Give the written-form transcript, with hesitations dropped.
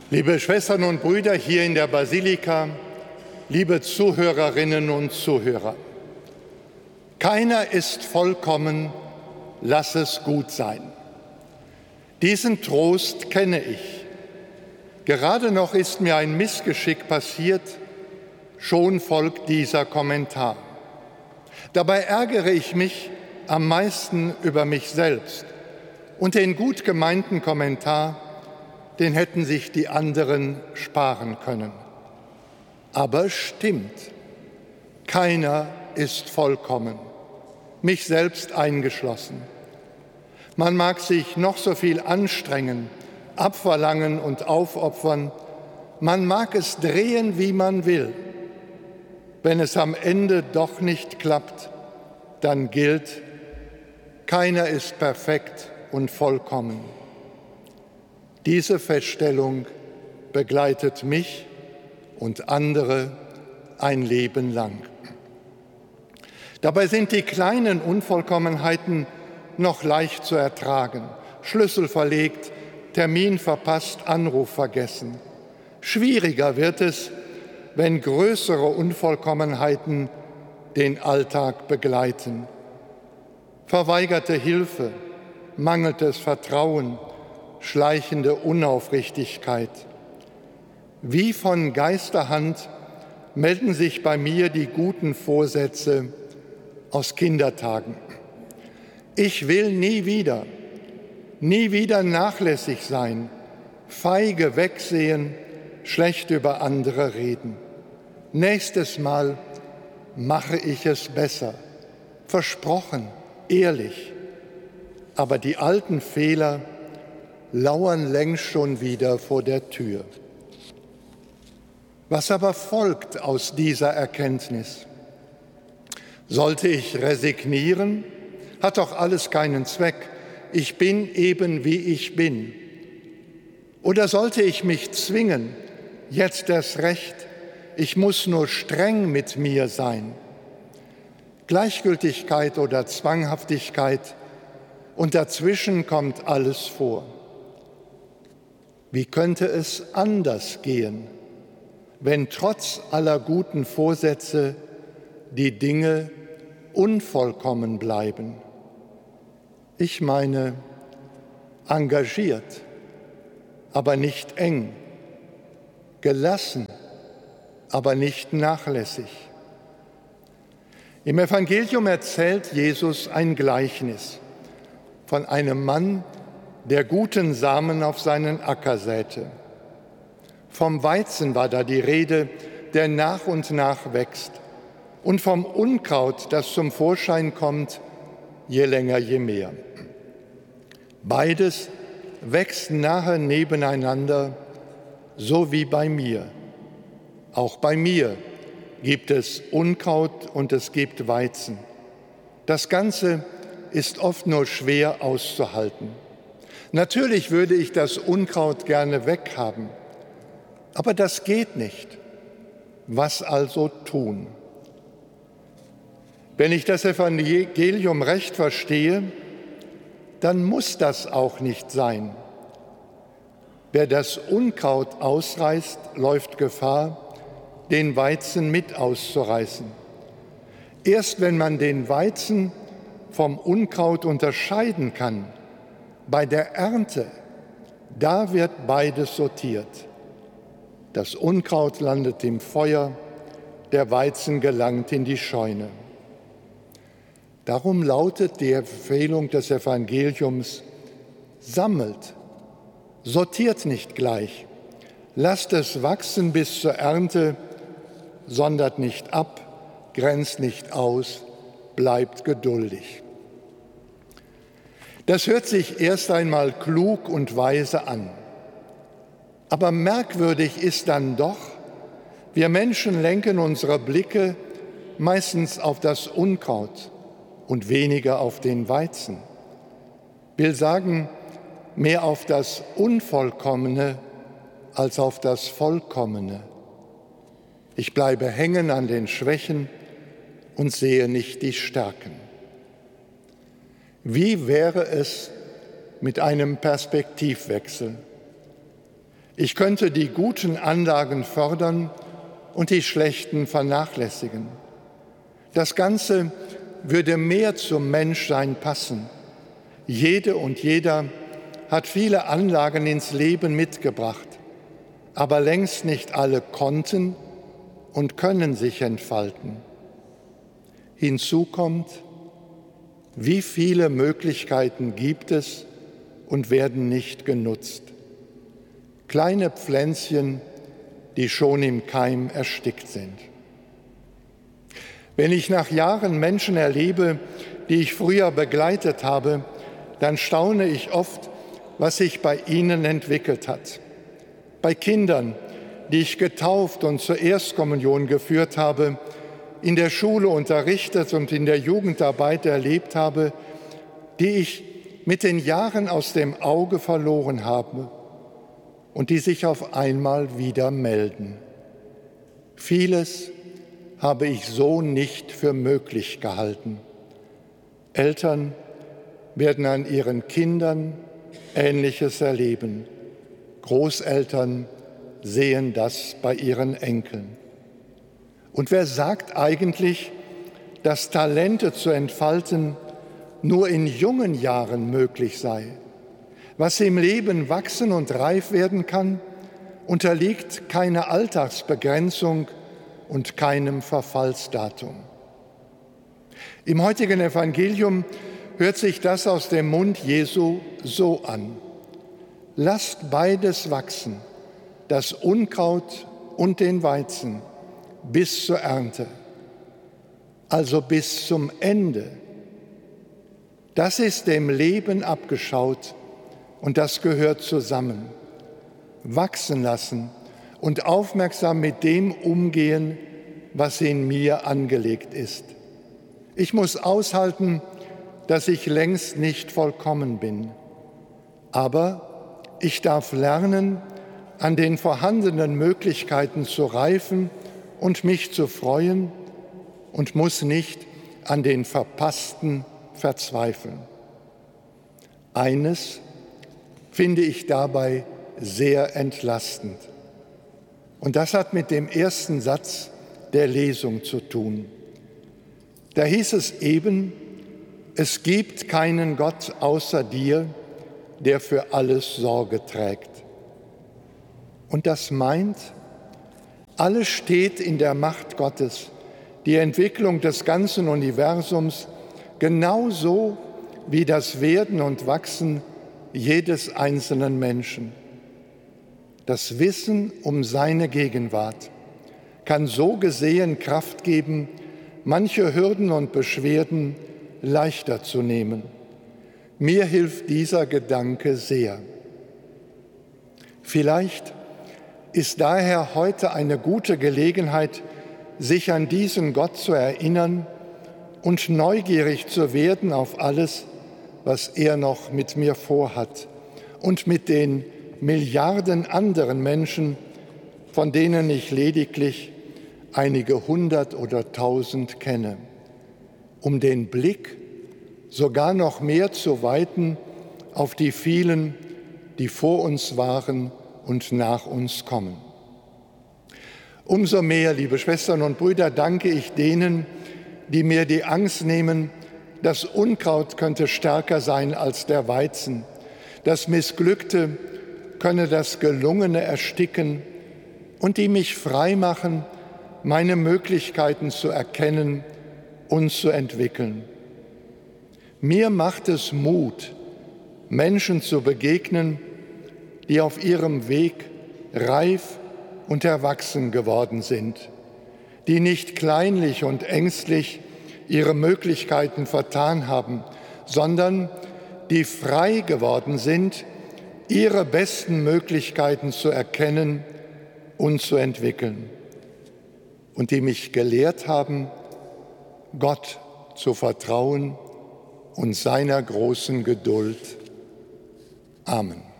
Liebe Schwestern und Brüder hier in der Basilika, liebe Zuhörerinnen und Zuhörer, keiner ist vollkommen, lass es gut sein. Diesen Trost kenne ich. Gerade noch ist mir ein Missgeschick passiert, schon folgt dieser Kommentar. Dabei ärgere ich mich am meisten über mich selbst und den gut gemeinten Kommentar, den hätten sich die anderen sparen können. Aber stimmt, keiner ist vollkommen, mich selbst eingeschlossen. Man mag sich noch so viel anstrengen, abverlangen und aufopfern, man mag es drehen, wie man will. Wenn es am Ende doch nicht klappt, dann gilt, keiner ist perfekt und vollkommen. Diese Feststellung begleitet mich und andere ein Leben lang. Dabei sind die kleinen Unvollkommenheiten noch leicht zu ertragen. Schlüssel verlegt, Termin verpasst, Anruf vergessen. Schwieriger wird es, wenn größere Unvollkommenheiten den Alltag begleiten. Verweigerte Hilfe, mangelndes Vertrauen, schleichende Unaufrichtigkeit. Wie von Geisterhand melden sich bei mir die guten Vorsätze aus Kindertagen. Ich will nie wieder nachlässig sein, feige wegsehen, schlecht über andere reden. Nächstes Mal mache ich es besser, versprochen, ehrlich. Aber die alten Fehler lauern längst schon wieder vor der Tür. Was aber folgt aus dieser Erkenntnis? Sollte ich resignieren? Hat doch alles keinen Zweck. Ich bin eben, wie ich bin. Oder sollte ich mich zwingen, jetzt erst recht, ich muss nur streng mit mir sein? Gleichgültigkeit oder Zwanghaftigkeit, und dazwischen kommt alles vor. Wie könnte es anders gehen, wenn trotz aller guten Vorsätze die Dinge unvollkommen bleiben? Ich meine, engagiert, aber nicht eng, gelassen, aber nicht nachlässig. Im Evangelium erzählt Jesus ein Gleichnis von einem Mann, der guten Samen auf seinen Acker säte. Vom Weizen war da die Rede, der nach und nach wächst, und vom Unkraut, das zum Vorschein kommt, je länger, je mehr. Beides wächst nahe nebeneinander, so wie bei mir. Auch bei mir gibt es Unkraut und es gibt Weizen. Das Ganze ist oft nur schwer auszuhalten. Natürlich würde ich das Unkraut gerne weghaben, aber das geht nicht. Was also tun? Wenn ich das Evangelium recht verstehe, dann muss das auch nicht sein. Wer das Unkraut ausreißt, läuft Gefahr, den Weizen mit auszureißen. Erst wenn man den Weizen vom Unkraut unterscheiden kann, bei der Ernte, da wird beides sortiert. Das Unkraut landet im Feuer, der Weizen gelangt in die Scheune. Darum lautet die Empfehlung des Evangeliums: sammelt, sortiert nicht gleich, lasst es wachsen bis zur Ernte, sondert nicht ab, grenzt nicht aus, bleibt geduldig. Das hört sich erst einmal klug und weise an. Aber merkwürdig ist dann doch, wir Menschen lenken unsere Blicke meistens auf das Unkraut und weniger auf den Weizen. Will sagen, mehr auf das Unvollkommene als auf das Vollkommene. Ich bleibe hängen an den Schwächen und sehe nicht die Stärken. Wie wäre es mit einem Perspektivwechsel? Ich könnte die guten Anlagen fördern und die schlechten vernachlässigen. Das Ganze würde mehr zum Menschsein passen. Jede und jeder hat viele Anlagen ins Leben mitgebracht, aber längst nicht alle konnten und können sich entfalten. Hinzu kommt, wie viele Möglichkeiten gibt es und werden nicht genutzt. Kleine Pflänzchen, die schon im Keim erstickt sind. Wenn ich nach Jahren Menschen erlebe, die ich früher begleitet habe, dann staune ich oft, was sich bei ihnen entwickelt hat. Bei Kindern, die ich getauft und zur Erstkommunion geführt habe, in der Schule unterrichtet und in der Jugendarbeit erlebt habe, die ich mit den Jahren aus dem Auge verloren habe und die sich auf einmal wieder melden. Vieles habe ich so nicht für möglich gehalten. Eltern werden an ihren Kindern Ähnliches erleben. Großeltern sehen das bei ihren Enkeln. Und wer sagt eigentlich, dass Talente zu entfalten nur in jungen Jahren möglich sei? Was im Leben wachsen und reif werden kann, unterliegt keiner Alltagsbegrenzung und keinem Verfallsdatum. Im heutigen Evangelium hört sich das aus dem Mund Jesu so an: Lasst beides wachsen, das Unkraut und den Weizen, bis zur Ernte, also bis zum Ende. Das ist dem Leben abgeschaut und das gehört zusammen. Wachsen lassen und aufmerksam mit dem umgehen, was in mir angelegt ist. Ich muss aushalten, dass ich längst nicht vollkommen bin. Aber ich darf lernen, an den vorhandenen Möglichkeiten zu reifen und mich zu freuen und muss nicht an den Verpassten verzweifeln. Eines finde ich dabei sehr entlastend. Und das hat mit dem ersten Satz der Lesung zu tun. Da hieß es eben: Es gibt keinen Gott außer dir, der für alles Sorge trägt. Und das meint, alles steht in der Macht Gottes, die Entwicklung des ganzen Universums, genauso wie das Werden und Wachsen jedes einzelnen Menschen. Das Wissen um seine Gegenwart kann so gesehen Kraft geben, manche Hürden und Beschwerden leichter zu nehmen. Mir hilft dieser Gedanke sehr. Vielleicht ist daher heute eine gute Gelegenheit, sich an diesen Gott zu erinnern und neugierig zu werden auf alles, was er noch mit mir vorhat und mit den Milliarden anderen Menschen, von denen ich lediglich einige hundert oder tausend kenne, um den Blick sogar noch mehr zu weiten auf die vielen, die vor uns waren und nach uns kommen. Umso mehr, liebe Schwestern und Brüder, danke ich denen, die mir die Angst nehmen, das Unkraut könnte stärker sein als der Weizen, das Missglückte könne das Gelungene ersticken, und die mich frei machen, meine Möglichkeiten zu erkennen und zu entwickeln. Mir macht es Mut, Menschen zu begegnen, die auf ihrem Weg reif und erwachsen geworden sind, die nicht kleinlich und ängstlich ihre Möglichkeiten vertan haben, sondern die frei geworden sind, ihre besten Möglichkeiten zu erkennen und zu entwickeln, und die mich gelehrt haben, Gott zu vertrauen und seiner großen Geduld. Amen.